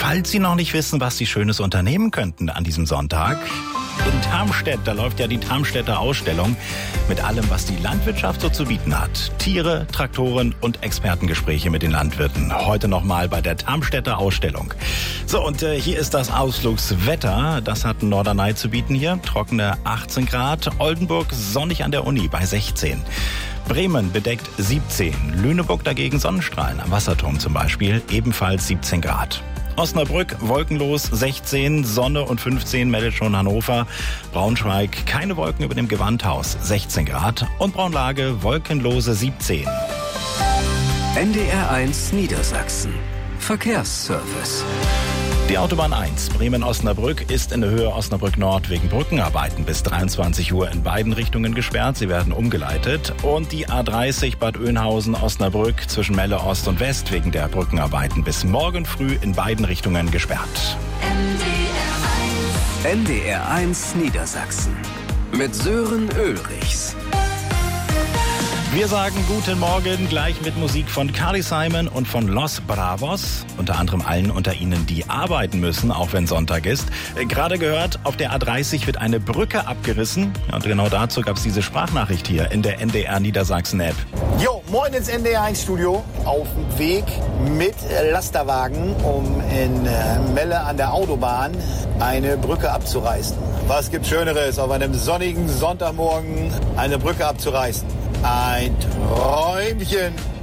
Falls Sie noch nicht wissen, was Sie Schönes unternehmen könnten an diesem Sonntag, in Tarmstedt, da läuft ja die Tarmstedter Ausstellung mit allem, was die Landwirtschaft so zu bieten hat. Tiere, Traktoren und Expertengespräche mit den Landwirten. Heute nochmal bei der Tarmstedter Ausstellung. So, und hier ist das Ausflugswetter. Das hat Norderney zu bieten hier. Trockene 18 Grad. Oldenburg sonnig an der Uni bei 16. Bremen bedeckt 17. Lüneburg dagegen Sonnenstrahlen. Am Wasserturm zum Beispiel ebenfalls 17 Grad. Osnabrück wolkenlos 16, Sonne und 15 meldet schon Hannover. Braunschweig keine Wolken über dem Gewandhaus 16 Grad und Braunlage wolkenlose 17. NDR 1 Niedersachsen. Verkehrsservice. Die Autobahn 1 Bremen-Osnabrück ist in der Höhe Osnabrück-Nord wegen Brückenarbeiten bis 23 Uhr in beiden Richtungen gesperrt. Sie werden umgeleitet. Und die A30 Bad Oeynhausen-Osnabrück zwischen Melle Ost und West wegen der Brückenarbeiten bis morgen früh in beiden Richtungen gesperrt. NDR 1 Niedersachsen. Mit Sören Ulrichs. Wir sagen guten Morgen gleich mit Musik von Carly Simon und von Los Bravos. Unter anderem allen unter Ihnen, die arbeiten müssen, auch wenn Sonntag ist. Gerade gehört, auf der A30 wird eine Brücke abgerissen. Ja, und genau dazu gab es diese Sprachnachricht hier in der NDR Niedersachsen App. Jo, moin ins NDR 1 Studio. Auf dem Weg mit Lasterwagen, um in Melle an der Autobahn eine Brücke abzureißen. Was gibt's Schöneres, auf einem sonnigen Sonntagmorgen eine Brücke abzureißen? Ein Träumchen.